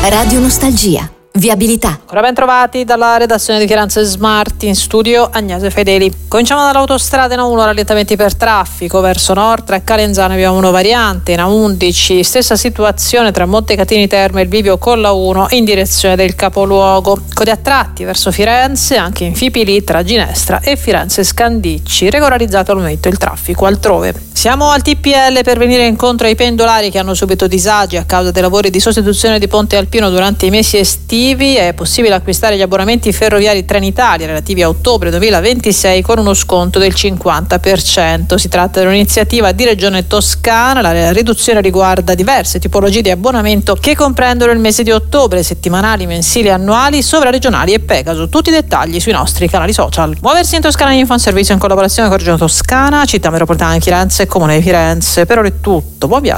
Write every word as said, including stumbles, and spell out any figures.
Radio Nostalgia. Viabilità. Ora ben trovati dalla redazione di Firenze Smart, in studio Agnese Fedeli. Cominciamo dall'autostrada in A uno, rallentamenti per traffico verso nord, tra Calenzano abbiamo uno variante, in A undici stessa situazione tra Montecatini Terme e il bivio con la uno in direzione del capoluogo. Code a tratti verso Firenze, anche in Fipili tra Ginestra e Firenze Scandicci, regolarizzato al momento il traffico altrove. Siamo al T P L per venire incontro ai pendolari che hanno subito disagi a causa dei lavori di sostituzione di Ponte Alpino durante i mesi estivi. È possibile acquistare gli abbonamenti ferroviari Trenitalia relativi a ottobre duemilaventisei con uno sconto del cinquanta per cento. Si tratta di un'iniziativa di Regione Toscana. La riduzione riguarda diverse tipologie di abbonamento che comprendono il mese di ottobre, settimanali, mensili, annuali, sovraregionali e Pegaso. Tutti i dettagli sui nostri canali social. Muoversi in Toscana Info, un servizio in collaborazione con Regione Toscana, Città Metropolitana di Firenze e Comune di Firenze. Per ora è tutto. Buon viaggio.